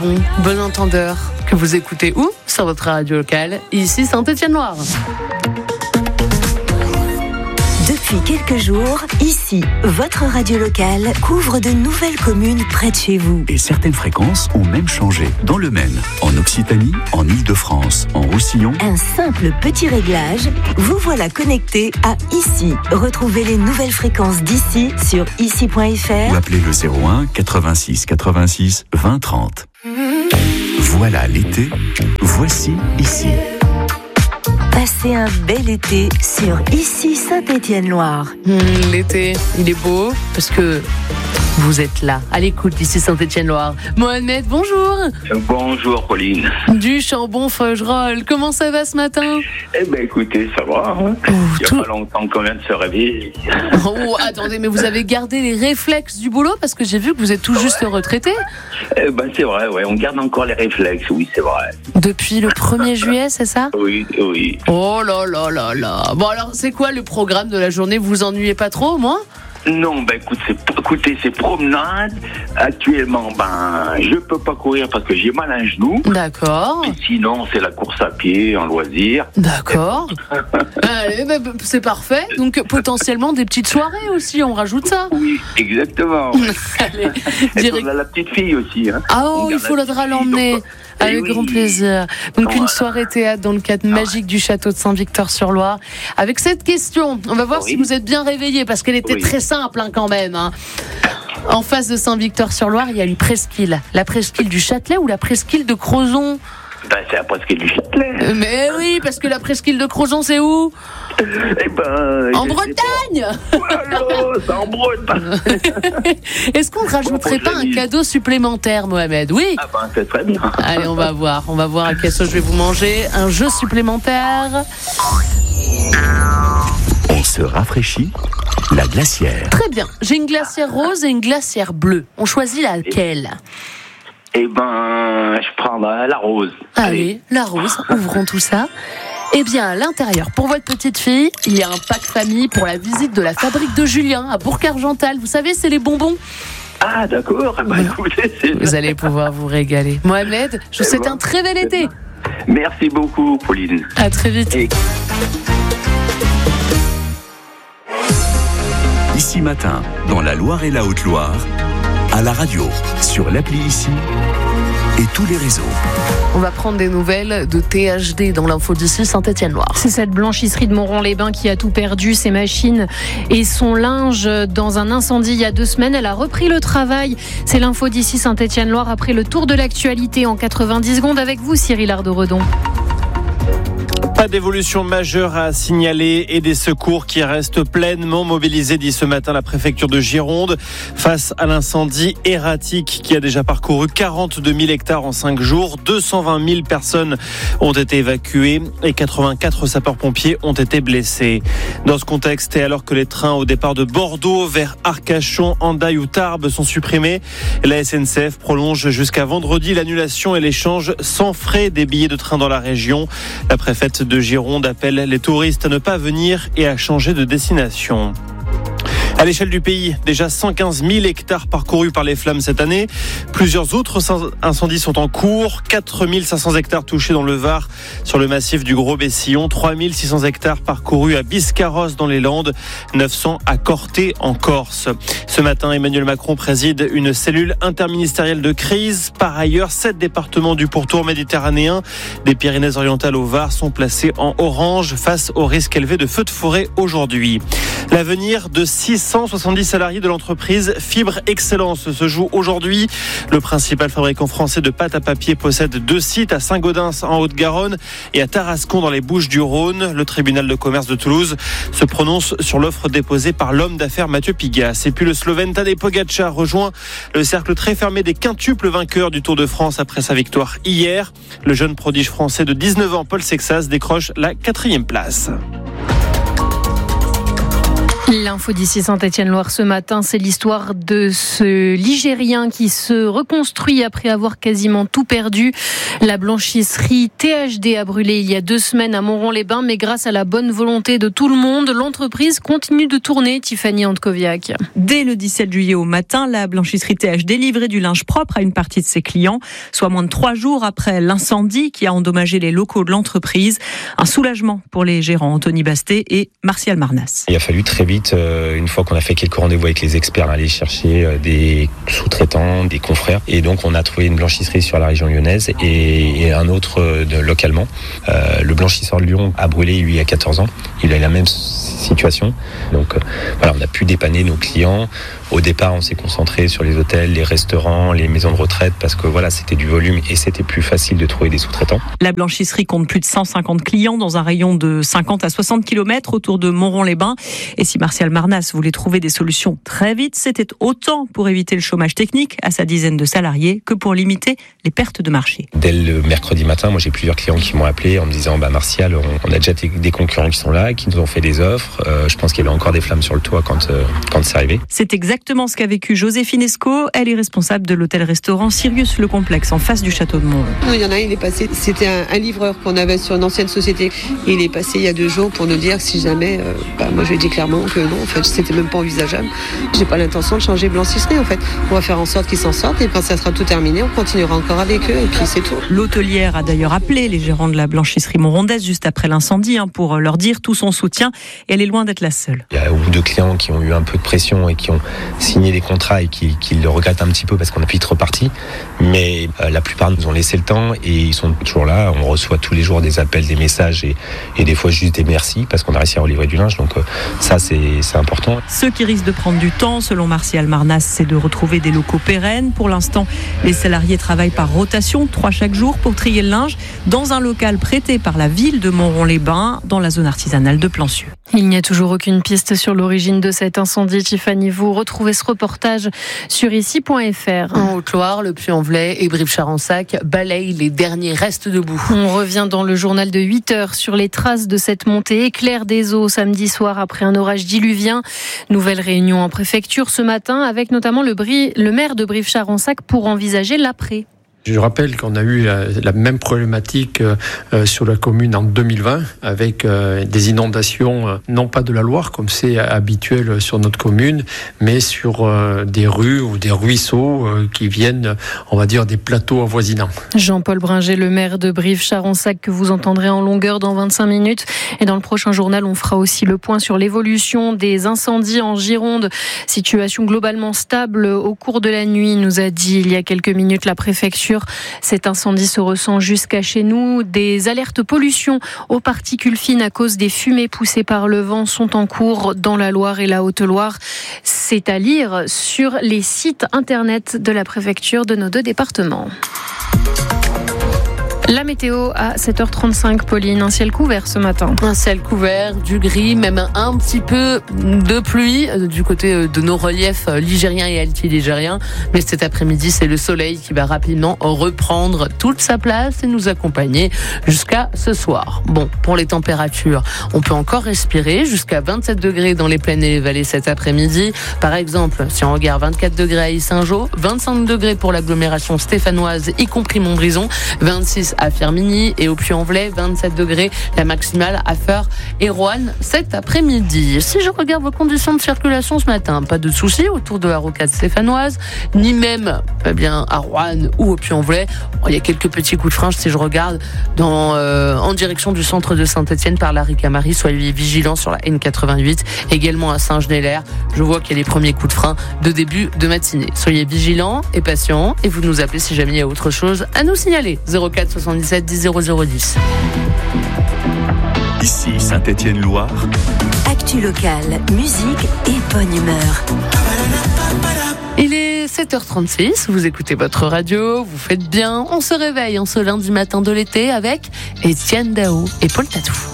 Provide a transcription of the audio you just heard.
Bon entendeur, que vous écoutez où? Sur votre radio locale, ici Saint-Étienne-Loire. Depuis quelques jours, ici, votre radio locale couvre de nouvelles communes près de chez vous. Et certaines fréquences ont même changé. Dans le Maine, en Occitanie, en Île-de-France, en Roussillon. Un simple petit réglage, vous voilà connecté à ici. Retrouvez les nouvelles fréquences d'ici sur ici.fr Ou appelez le 01 86 86 20 30. Voilà l'été, voici ici. Passez un bel été sur ici Saint-Étienne-Loire. L'été, il est beau parce que vous êtes là, à l'écoute d'ici Saint-Étienne-Loire. Mohamed, bonjour. Bonjour Pauline. Du Chambon-Feugerolles, comment ça va ce matin? Eh ben écoutez, ça va. Il n'y a pas longtemps qu'on vient de se réveiller. Oh, attendez, mais vous avez gardé les réflexes du boulot parce que j'ai vu que vous êtes tout juste retraité. Eh ben c'est vrai, ouais, on garde encore les réflexes, oui, c'est vrai. Depuis le 1er juillet, c'est ça? Oui. Oh là là là là. Bon alors, c'est quoi le programme de la journée? Vous vous ennuyez pas trop, au moins? Non, écoutez, c'est promenade. Actuellement, je peux pas courir parce que j'ai mal à un genou. D'accord. Et sinon, c'est la course à pied, en loisir. D'accord. Allez, c'est parfait. Donc, potentiellement, des petites soirées aussi, on rajoute ça. Oui, exactement. Allez, et on a la petite fille aussi. Hein. Ah oh, il faudra l'emmener. Avec grand plaisir. Donc une soirée théâtre dans le cadre magique du château de Saint-Victor-sur-Loire. Avec cette question, on va voir si vous êtes bien réveillés parce qu'elle était très simple quand même. En face de Saint-Victor-sur-Loire, il y a une presqu'île. La presqu'île du Châtelet ou la presqu'île de Crozon? C'est la presqu'île du Châtelet. Mais oui, parce que la presqu'île de Crozon, c'est où? En Bretagne. Voilà, c'est en Bretagne. Est-ce qu'on ne rajouterait pas un cadeau supplémentaire, Mohamed? Oui. C'est très bien. Allez, on va voir à quelle sauce je vais vous manger. Un jeu supplémentaire. On se rafraîchit, la glacière. Très bien, j'ai une glacière rose et une glacière bleue. On choisit laquelle? Je prends la rose. Allez, la rose, ouvrons tout ça. Eh bien, à l'intérieur, pour votre petite fille, il y a un pack famille pour la visite de la fabrique de Julien à Bourg-Argental. Vous savez, c'est les bonbons. Ah, d'accord. Écoutez, vous allez pouvoir vous régaler. Mohamed, je vous souhaite un très bel été. Merci beaucoup, Pauline. À très vite. Ici matin, dans la Loire et la Haute-Loire, à la radio, sur l'appli Ici et tous les réseaux. On va prendre des nouvelles de THD dans l'info d'ici Saint-Étienne-Loire. C'est cette blanchisserie de Montron-les-Bains qui a tout perdu, ses machines et son linge dans un incendie il y a 2 semaines. Elle a repris le travail. C'est l'info d'ici Saint-Étienne-Loire après le tour de l'actualité en 90 secondes avec vous, Cyril Ardo-Redon. Pas d'évolution majeure à signaler et des secours qui restent pleinement mobilisés, dit ce matin la préfecture de Gironde, face à l'incendie erratique qui a déjà parcouru 42 000 hectares en 5 jours. 220 000 personnes ont été évacuées et 84 sapeurs-pompiers ont été blessés. Dans ce contexte, et alors que les trains au départ de Bordeaux vers Arcachon, Hendaye ou Tarbes sont supprimés, la SNCF prolonge jusqu'à vendredi l'annulation et l'échange sans frais des billets de train dans la région. La préfète de Gironde appelle les touristes à ne pas venir et à changer de destination. À l'échelle du pays, déjà 115 000 hectares parcourus par les flammes cette année. Plusieurs autres incendies sont en cours. 4 500 hectares touchés dans le Var, sur le massif du Gros-Bessillon. 3 600 hectares parcourus à Biscarrosse dans les Landes. 900 à Corté en Corse. Ce matin, Emmanuel Macron préside une cellule interministérielle de crise. Par ailleurs, 7 départements du pourtour méditerranéen, des Pyrénées-Orientales au Var, sont placés en orange face au risque élevé de feux de forêt aujourd'hui. L'avenir de 670 salariés de l'entreprise Fibre Excellence se joue aujourd'hui. Le principal fabricant français de pâte à papier possède 2 sites à Saint-Gaudens en Haute-Garonne et à Tarascon dans les Bouches-du-Rhône. Le tribunal de commerce de Toulouse se prononce sur l'offre déposée par l'homme d'affaires Mathieu Pigas. Et puis le Slovène Tadej Pogačar rejoint le cercle très fermé des quintuples vainqueurs du Tour de France après sa victoire hier. Le jeune prodige français de 19 ans, Paul Sexas, décroche la 4e place. L'info d'ici Saint-Étienne-Loire ce matin, c'est l'histoire de ce Ligérien qui se reconstruit après avoir quasiment tout perdu. La blanchisserie THD a brûlé il y a 2 semaines à Montrond-les-Bains, mais grâce à la bonne volonté de tout le monde, l'entreprise continue de tourner. Tiffany Antkoviak. Dès le 17 juillet au matin, la blanchisserie THD livrait du linge propre à une partie de ses clients, soit moins de 3 jours après l'incendie qui a endommagé les locaux de l'entreprise. Un soulagement pour les gérants Anthony Basté et Martial Marnas. Il a fallu très vite, une fois qu'on a fait quelques rendez-vous avec les experts, aller chercher des sous-traitants, des confrères. Et donc on a trouvé une blanchisserie sur la région lyonnaise et un autre localement. Le blanchisseur de Lyon a brûlé, lui, il y a 14 ans. Il a eu la même situation. Donc voilà, on a pu dépanner nos clients. Au départ, on s'est concentré sur les hôtels, les restaurants, les maisons de retraite parce que voilà, c'était du volume et c'était plus facile de trouver des sous-traitants. La blanchisserie compte plus de 150 clients dans un rayon de 50 à 60 km autour de Montrond-les-Bains. Et si Martial Marnas voulait trouver des solutions très vite, c'était autant pour éviter le chômage technique à sa dizaine de salariés que pour limiter les pertes de marché. Dès le mercredi matin, moi j'ai plusieurs clients qui m'ont appelé en me disant Martial, on a déjà des concurrents qui sont là, qui nous ont fait des offres. Je pense qu'il y avait encore des flammes sur le toit quand c'est arrivé. C'est exactement ce qu'a vécu Joséphine Esco. Elle est responsable de l'hôtel-restaurant Sirius Le Complexe en face du château de Montrond. Il y en a un, il est passé, c'était un livreur qu'on avait sur une ancienne société. Il est passé il y a 2 jours pour nous dire que si jamais, moi je lui ai dit clairement que non, en fait, c'était même pas envisageable. J'ai pas l'intention de changer blanchisserie en fait. On va faire en sorte qu'ils s'en sortent et quand ça sera tout terminé, on continuera encore avec eux et puis c'est tout. L'hôtelière a d'ailleurs appelé les gérants de la blanchisserie Montrondaise juste après l'incendie pour leur dire tout son soutien et elle est loin d'être la seule. Il y a 1 ou 2 clients qui ont eu un peu de pression et qui ont signé des contrats et qui le regrettent un petit peu parce qu'on a vite reparti. Mais la plupart nous ont laissé le temps et ils sont toujours là. On reçoit tous les jours des appels, des messages et des fois juste des merci parce qu'on a réussi à relivrer du linge. Donc ça, c'est important. Ce qui risque de prendre du temps, selon Martial Marnas, c'est de retrouver des locaux pérennes. Pour l'instant, les salariés travaillent par rotation, 3 chaque jour, pour trier le linge dans un local prêté par la ville de Montrond-les-Bains, dans la zone artisanale de Plancieux. Il n'y a toujours aucune piste sur l'origine de cet incendie. Tiffany, vous retrouvez ce reportage sur ici.fr. En Haute-Loire, le Puy-en-Velay et Brive-Charensac balayent les derniers restes de boue. On revient dans le journal de 8h sur les traces de cette montée éclair des eaux samedi soir après un orage diluvien. Nouvelle réunion en préfecture ce matin avec notamment le maire de Brive-Charensac pour envisager l'après. Je rappelle qu'on a eu la même problématique sur la commune en 2020 avec des inondations, non pas de la Loire comme c'est habituel sur notre commune, mais sur des rues ou des ruisseaux qui viennent, on va dire, des plateaux avoisinants. Jean-Paul Bringer, le maire de Brive-Charensac, que vous entendrez en longueur dans 25 minutes. Et dans le prochain journal, on fera aussi le point sur l'évolution des incendies en Gironde. Situation globalement stable au cours de la nuit, nous a dit il y a quelques minutes la préfecture. Cet incendie se ressent jusqu'à chez nous. Des alertes pollution aux particules fines à cause des fumées poussées par le vent sont en cours dans la Loire et la Haute-Loire. C'est à lire sur les sites internet de la préfecture de nos 2 départements. La météo à 7h35, Pauline, un ciel couvert ce matin. Un ciel couvert, du gris, même un petit peu de pluie du côté de nos reliefs ligériens et altiligériens. Mais cet après-midi, c'est le soleil qui va rapidement reprendre toute sa place et nous accompagner jusqu'à ce soir. Bon, pour les températures, on peut encore respirer jusqu'à 27 degrés dans les plaines et les vallées cet après-midi. Par exemple, si on regarde 24 degrés à Yssingeaux, 25 degrés pour l'agglomération stéphanoise, y compris Montbrison, 26 à Firminy et au Puy-en-Velay, 27 degrés, la maximale à Feurs et Roanne cet après-midi. Si je regarde vos conditions de circulation ce matin, pas de soucis autour de la rocade stéphanoise, ni même à Roanne ou au Puy-en-Velay. Il y a quelques petits coups de frein si je regarde en direction du centre de Saint-Étienne par la Ricamarie. Soyez vigilants sur la N88, également à Saint-Genélaire. Je vois qu'il y a les premiers coups de frein de début de matinée. Soyez vigilants et patients et vous nous appelez si jamais il y a autre chose à nous signaler. 04 77 10 0010. Ici Saint-Étienne-Loire. Actu locale, musique et bonne humeur. Il est 7h36, vous écoutez votre radio, vous faites bien. On se réveille en ce lundi matin de l'été avec Étienne Dao et Paul Tatou.